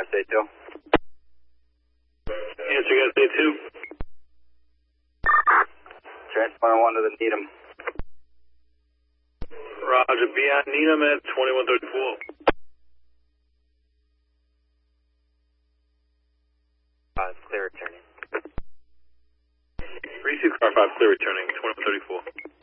SA2. Answer, got SA2. Transponder 1 to the Needham. Roger, be on Needham at 2134. Clear returning. Receive car 5, clear returning, 2134.